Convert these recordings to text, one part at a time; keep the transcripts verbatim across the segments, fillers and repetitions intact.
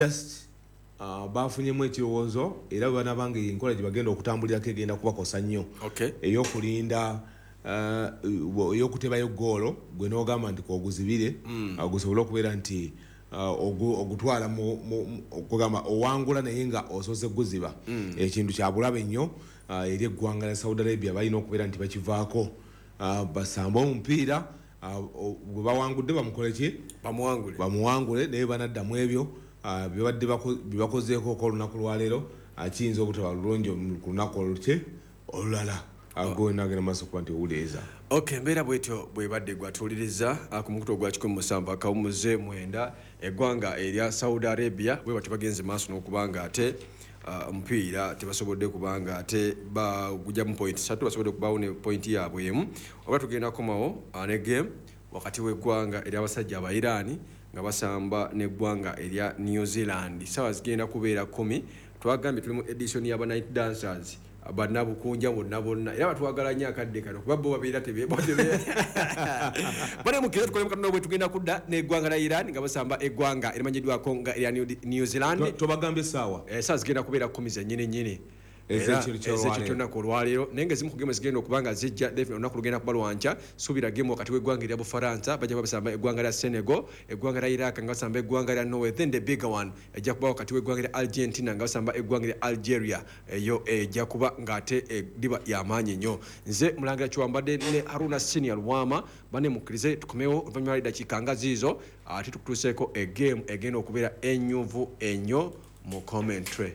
just uh, bafunyemu ekirowoozo era bwe banabanga enkola gye bagenda okutambulirako egenda kubakosa nnyo ey'okulinda uh, ey'okutebayo ggoolo gwe n'ogamba nti kwoguzibire mm. uh, gusobole okubeera nti uh, ogutwala okugamba owangula naye nga osoose guziba mm. ekintu kyabulabe nnyo uh, eri eggwanga lya Saudi Arabia balina okubeera nti bakivaako uh, basamba omupiira gwe bawangudde bamukole ki bamuwangule bamuwangule naye banaddamu ebyo uh, bibadde bibakozeeko ko olunaku lwaleero akiyinza obutaba lulungi ku lunaku oluke olulala ago nagenda maaso kuba nti owuleeza okay mbeera bwetyo bwebadde gwatuuliriza ku mukutu ogwa kikumi musanvu akawumuze mwenda eggwanga erya Saudi Arabia bwe bati bagenze maaso n'okubanga ate omupiira uh, tebasobodde kubanga ate bagujja mu point satu basobodde kubawo ne point yaabwe emu oba tugenda komawo uh, ne game wakati w'eggwanga erya abasajja aba Iran nga basamba n'eggwanga erya New Zealand sawa zigenda kubeera kumi twagambye tuli mu edition y'aba night dancers abanabukunja bonna bonna era batwagala nnyo akadde kano kuba bo babeera tebebodde bane mukiro tukole mukano bwe tugenda kudda n'eggwanga lya Iran nga basamba eggwanga erimanyiddwako nga erya New Zealand tobagambye saawa eh saa zigenda kubeera kumi za nnyini nnyini ezekyo kyonna ku lwaleero naye nga zimu ku gemu zigenda okubanga zijja definitely olunaku lugenda kuba lwanca suubira gemu wakati w'eggwanga erya Bufaransa bajja basamba eggwanga lya Senegal eggwanga lya Iraq nga basamba eggwanga lya Norway then the bigger one ejja kuba wakati w'eggwanga lya Argentina nga basamba eggwanga lya Algeria eyo ejja kuba ng'ate ediba y'amaanyi nnyo nze mulangira kiwambadde ne Haruna Senior Lwama bane mukkirize tukomewo oluvannyuma lw'eddakiika nga ziizo ate tukutuuseeko egemu egenda okubeera ennyuvu ennyo mu commentary.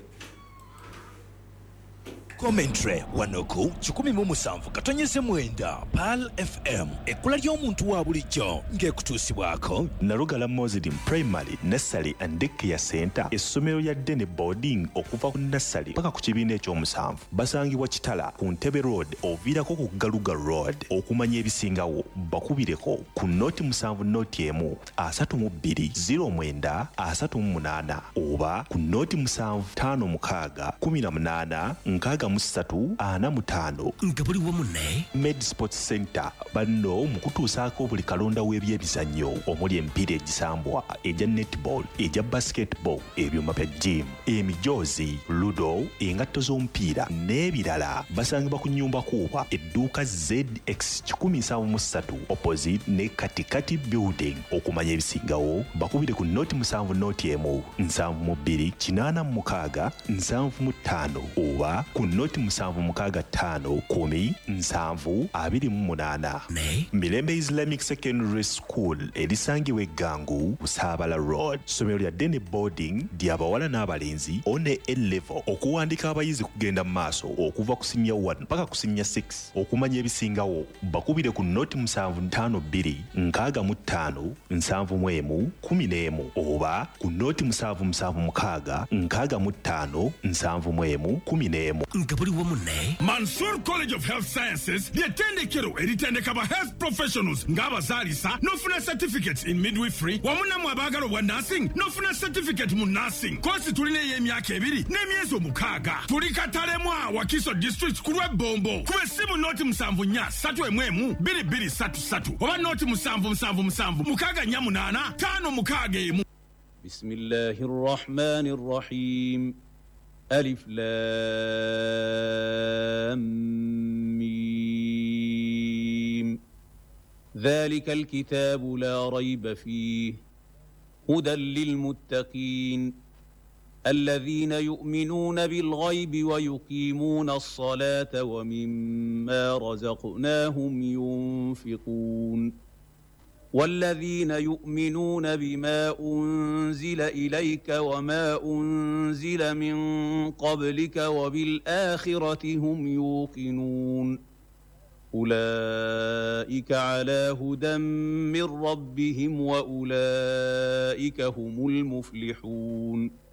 Commentary wanoku kikumi mu musanvu katonyeze mwenda Pal F M ekula ly'omuntu wa bulijjo ng'ekutuusibwako Narugala Muslim Primary Nursery and Daycare Center essomero lya Dene Boarding okuva ku nursery paka ku kibiina eky'omusanvu basangibwa Kitala ku Ntebe Road oviirako ku Galuga Road okumanya ebisingawo bakubireko ku noti musanvu noti emu asatu mu bbiri ziro mwenda asatu mu munaana oba ku noti musanvu ttaano mukaaga kumi na munaana nkaaga musatu ana mutano nga buli wamu ne Med Sports Center banno mu kutuusaako buli kalonda w'ebyemizannyo omuli emipiira egisambwa egya netball egya basketball ebyuma bya gym emijoozi ludo engatto z'omupiira n'ebirala basangibwa ku nnyumba kuuba edduuka Z X kikumi nsanvu mu ssatu opposite ne katikati building okumanya ebisingawo bakubire ku noti musanvu noti emu nsanvu mu bbiri kinaana mu mukaaga nsanvu mu ttaano oba ku noti musanvu mukaaga ttaano kumi nsanvu abiri mu munaana ne Mirembe Islamic Secondary School erisangibwa eggangu Busaabala Road somero lya Dene Boarding ly'abawala n'abalenzi one A-level okuwandiika abayizi kugenda mu maaso okuva ku senior one mpaka ku senior six okumanya ebisingawo bakubire ku noti musanvu ttaano bbiri nkaaga mu ttaano nsanvu mu emu kumi n'emu oba ku noti musanvu musanvu mukaaga nkaaga mu ttaano nsanvu mu emu kumi n'emu nga buli wamu ne Mansour College of Health Sciences ly'ettendekero eritendeka ba health professionals ng'abazaalisa n'ofuna certificates in midwifery wamu nammwe abaagala obwa nursing n'ofuna certificate mu nursing kosi tulina ey'emyaka ebiri n'emyezi omukaaga tuli Katalemwa Wakiso district ku lw'ebbombo kuba essimu noti musanvu nnya ssatu emu emu bbiri bbiri ssatu ssatu oba noti musanvu musanvu musanvu mukaaga nnya munaana ttaano mukaaga emu. Bismillahi rrahmani rrahim. ألف لام ميم ذلك الكتاب لا ريب فيه هدى للمتقين الذين يؤمنون بالغيب ويقيمون الصلاة ومما رزقناهم ينفقون والذين يؤمنون بما أنزل إليك وما أنزل من قبلك وبالآخرة هم يوقنون أولئك على هدى من ربهم وأولئك هم المفلحون